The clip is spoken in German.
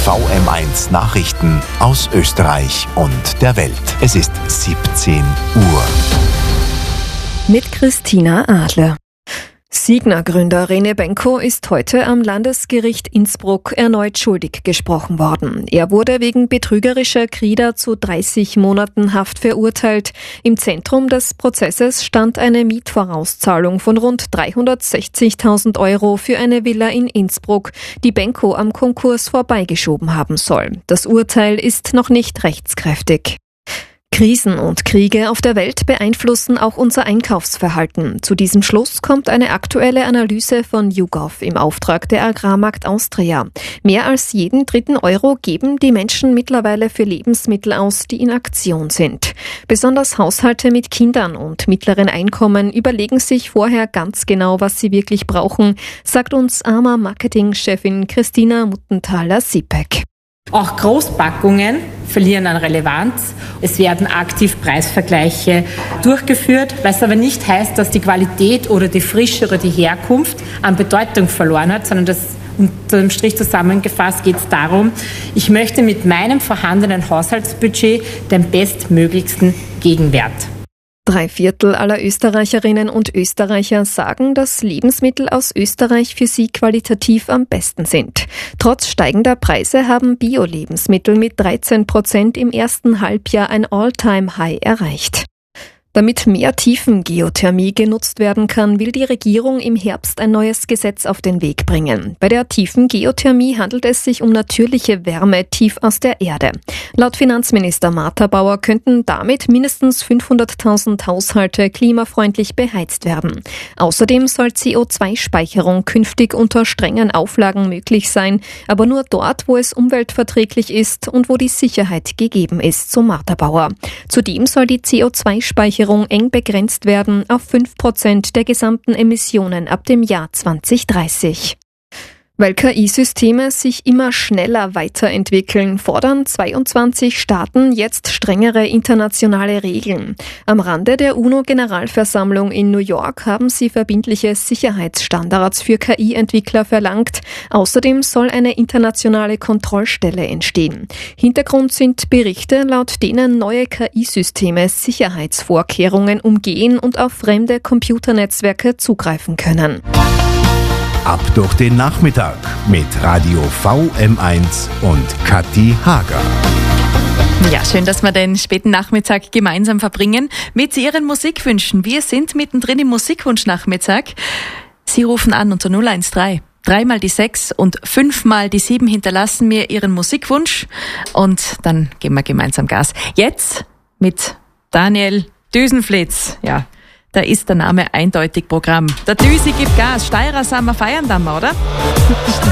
VM1 Nachrichten aus Österreich und der Welt. Es ist 17 Uhr. Mit Christina Adler. Signa-Gründer René Benko ist heute am Landesgericht Innsbruck erneut schuldig gesprochen worden. Er wurde wegen betrügerischer Krieger zu 30 Monaten Haft verurteilt. Im Zentrum des Prozesses stand eine Mietvorauszahlung von rund 360.000 € für eine Villa in Innsbruck, die Benko am Konkurs vorbeigeschoben haben soll. Das Urteil ist noch nicht rechtskräftig. Krisen und Kriege auf der Welt beeinflussen auch unser Einkaufsverhalten. Zu diesem Schluss kommt eine aktuelle Analyse von YouGov im Auftrag der Agrarmarkt Austria. Mehr als jeden dritten Euro geben die Menschen mittlerweile für Lebensmittel aus, die in Aktion sind. Besonders Haushalte mit Kindern und mittleren Einkommen überlegen sich vorher ganz genau, was sie wirklich brauchen, sagt uns AMA-Marketing-Chefin Christina Muttenthaler-Sipek. Auch Großpackungen verlieren an Relevanz. Es werden aktiv Preisvergleiche durchgeführt, was aber nicht heißt, dass die Qualität oder die Frische oder die Herkunft an Bedeutung verloren hat, sondern das unter dem Strich zusammengefasst geht es darum, ich möchte mit meinem vorhandenen Haushaltsbudget den bestmöglichsten Gegenwert. 3/4 aller Österreicherinnen und Österreicher sagen, dass Lebensmittel aus Österreich für sie qualitativ am besten sind. Trotz steigender Preise haben Bio-Lebensmittel mit 13% im ersten Halbjahr ein All-Time-High erreicht. Damit mehr Tiefengeothermie genutzt werden kann, will die Regierung im Herbst ein neues Gesetz auf den Weg bringen. Bei der Tiefengeothermie handelt es sich um natürliche Wärme tief aus der Erde. Laut Finanzminister Martha Bauer könnten damit mindestens 500.000 Haushalte klimafreundlich beheizt werden. Außerdem soll CO2-Speicherung künftig unter strengen Auflagen möglich sein, aber nur dort, wo es umweltverträglich ist und wo die Sicherheit gegeben ist, so Martha Bauer. Zudem soll die CO2-Speicherung eng begrenzt werden auf 5% der gesamten Emissionen ab dem Jahr 2030. Weil KI-Systeme sich immer schneller weiterentwickeln, fordern 22 Staaten jetzt strengere internationale Regeln. Am Rande der UNO-Generalversammlung in New York haben sie verbindliche Sicherheitsstandards für KI-Entwickler verlangt. Außerdem soll eine internationale Kontrollstelle entstehen. Hintergrund sind Berichte, laut denen neue KI-Systeme Sicherheitsvorkehrungen umgehen und auf fremde Computernetzwerke zugreifen können. Ab durch den Nachmittag mit Radio VM1 und Kathi Hager. Ja, schön, dass wir den späten Nachmittag gemeinsam verbringen mit Ihren Musikwünschen. Wir sind mittendrin im Musikwunschnachmittag. Sie rufen an unter 013 3 die 6 und 5 die 7 hinterlassen mir Ihren Musikwunsch und dann geben wir gemeinsam Gas. Jetzt mit Daniel Düsenflitz. Ja, da ist der Name eindeutig Programm. Der Düsi gibt Gas. Steirer sind wir feiern dann mal, oder?